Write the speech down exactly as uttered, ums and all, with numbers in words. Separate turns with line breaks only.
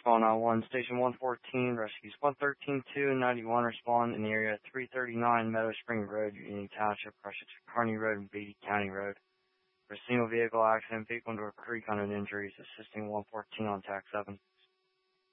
Call nine one, Station one fourteen, rescues one thirteen two and ninety-one respond in the area at three thirty-nine Meadow Spring Road, Union Township, Precious Kearney Road, and Beatty County Road. For a single vehicle accident, vehicle into a creek under injuries, assisting one fourteen on tax seven.